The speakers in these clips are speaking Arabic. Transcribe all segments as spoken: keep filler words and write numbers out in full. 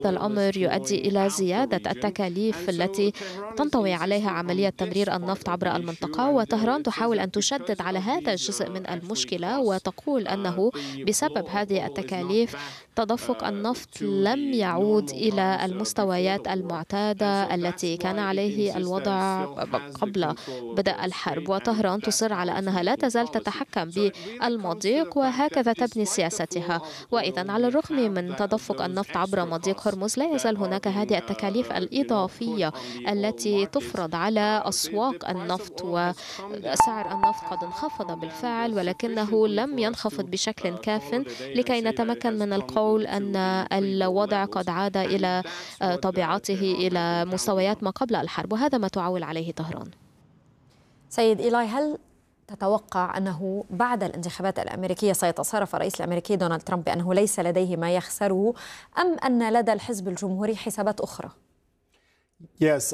هذا الأمر يؤدي إلى زيادة التكاليف التي تنطوي عليها عملية تمرير النفط عبر المنطقة، وطهران تحاول أن تشدد على هذا الجزء من المشكلة وتقول أنه بسبب هذه التكاليف تدفق النفط لم يعود إلى المستويات المعتادة التي كان عليه الوضع قبل بدء الحرب. وطهران تصر على أنها لا تزال تتحكم بالمضيق وهكذا تبني سياستها. وإذا على الرغم من تدفق النفط عبر مضيق هرمز لا يزال هناك هذه التكاليف الإضافية التي تفرض على أسواق النفط، وسعر النفط قد انخفض بالفعل ولكنه لم ينخفض بشكل كاف لكي نتمكن من القول أن الوضع قد عاد إلى طبيعته إلى مستويات ما قبل الحرب، وهذا ما تعول عليه طهران. سيد إيلاي، هل تتوقع أنه بعد الانتخابات الأمريكية سيتصرف الرئيس الأمريكي دونالد ترامب بأنه ليس لديه ما يخسره، أم أن لدى الحزب الجمهوري حسابات أخرى؟ Yes.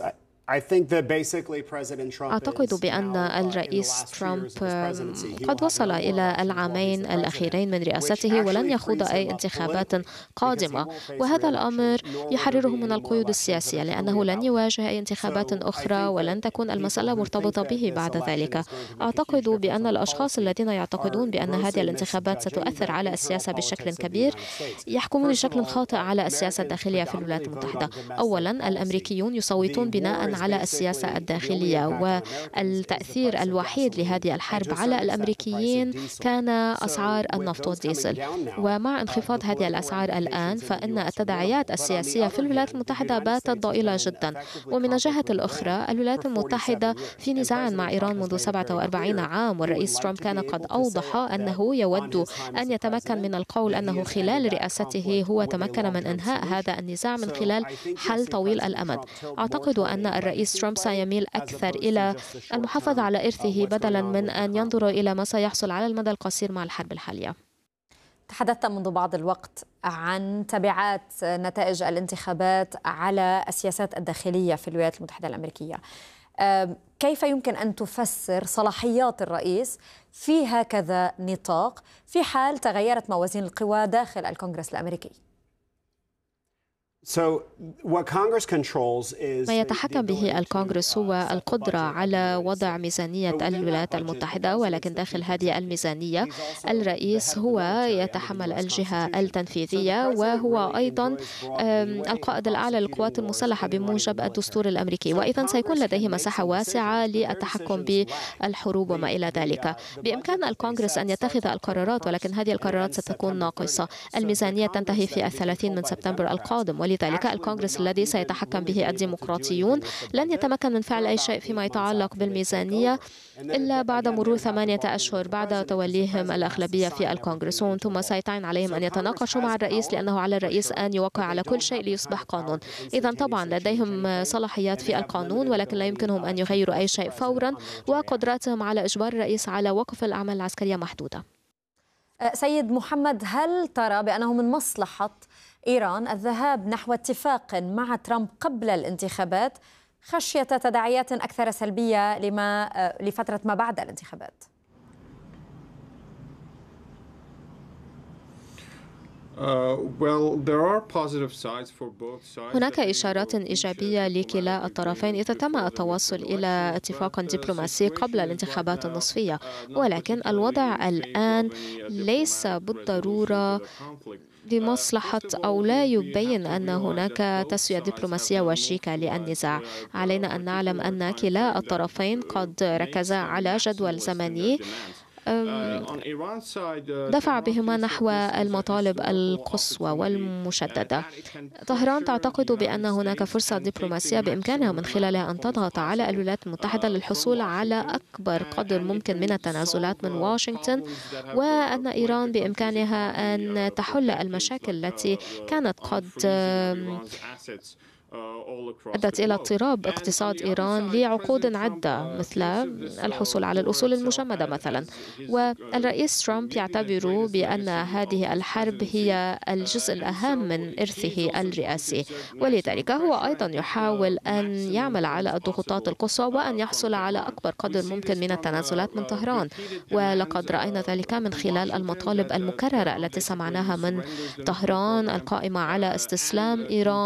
أعتقد بأن الرئيس ترامب قد وصل إلى العامين الأخيرين من رئاسته ولن يخوض أي انتخابات قادمة، وهذا الأمر يحرره من القيود السياسية لأنه لن يواجه أي انتخابات أخرى ولن تكون المسألة مرتبطة به بعد ذلك. أعتقد بأن الأشخاص الذين يعتقدون بأن هذه الانتخابات ستؤثر على السياسة بشكل كبير يحكمون بشكل خاطئ على السياسة الداخلية في الولايات المتحدة. أولا، الأمريكيون يصوتون بناء على السياسة الداخلية، والتأثير الوحيد لهذه الحرب على الأمريكيين كان أسعار النفط والديزل. ومع انخفاض هذه الأسعار الآن فإن التداعيات السياسية في الولايات المتحدة باتت ضئيلة جدا. ومن الجهة الأخرى الولايات المتحدة في نزاع مع إيران منذ سبعة وأربعين عام، والرئيس ترامب كان قد أوضح أنه يود أن يتمكن من القول أنه خلال رئاسته هو تمكن من إنهاء هذا النزاع من خلال حل طويل الأمد. أعتقد أن الرئيس ترامب سيميل أكثر إلى المحافظة على إرثه بدلا من أن ينظر إلى ما سيحصل على المدى القصير مع الحرب الحالية. تحدثت منذ بعض الوقت عن تبعات نتائج الانتخابات على السياسات الداخلية في الولايات المتحدة الأمريكية. كيف يمكن أن تفسر صلاحيات الرئيس في هكذا نطاق في حال تغيرت موازين القوى داخل الكونغرس الأمريكي؟ ما يتحكم به الكونغرس هو القدرة على وضع ميزانية الولايات المتحدة، ولكن داخل هذه الميزانية الرئيس هو يتحمل الجهة التنفيذية وهو أيضا القائد الأعلى للقوات المسلحة بموجب الدستور الأمريكي، وإذا سيكون لديه مساحة واسعة للتحكم بالحروب وما إلى ذلك. بإمكان الكونغرس أن يتخذ القرارات ولكن هذه القرارات ستكون ناقصة. الميزانية تنتهي في الثلاثين من سبتمبر القادم، ولذلك الكونغرس الذي سيتحكم به الديمقراطيون لن يتمكن من فعل أي شيء فيما يتعلق بالميزانية إلا بعد مرور ثمانية أشهر بعد توليهم الأغلبية في الكونغرس، ثم سيتعين عليهم أن يتناقشوا مع الرئيس لأنه على الرئيس أن يوقع على كل شيء ليصبح قانون. إذا طبعا لديهم صلاحيات في القانون ولكن لا يمكنهم أن يغيروا أي شيء فورا، وقدراتهم على إجبار الرئيس على وقف الأعمال العسكرية محدودة. سيد محمد، هل ترى بأنه من مصلحة إيران الذهاب نحو اتفاق مع ترامب قبل الانتخابات خشية تداعيات أكثر سلبية لما لفترة ما بعد الانتخابات؟ هناك إشارات إيجابية لكلا الطرفين إذا تم التوصل إلى اتفاق دبلوماسي قبل الانتخابات النصفية، ولكن الوضع الآن ليس بالضرورة بمصلحة أو لا يبين أن هناك تسوية دبلوماسية وشيكة للنزاع. علينا أن نعلم أن كلا الطرفين قد ركزا على جدول زمني دفع بهما نحو المطالب القصوى والمشددة. طهران تعتقد بأن هناك فرصة دبلوماسية بإمكانها من خلالها أن تضغط على الولايات المتحدة للحصول على أكبر قدر ممكن من التنازلات من واشنطن، وأن إيران بإمكانها أن تحل المشاكل التي كانت قد أدت إلى اضطراب اقتصاد إيران لعقود عدة، مثل الحصول على الأصول المجمدة مثلا. والرئيس ترامب يعتبر بأن هذه الحرب هي الجزء الأهم من إرثه الرئاسي، ولذلك هو أيضا يحاول أن يعمل على الضغوطات القصوى وأن يحصل على أكبر قدر ممكن من التنازلات من طهران. ولقد رأينا ذلك من خلال المطالب المكررة التي سمعناها من طهران القائمة على استسلام إيران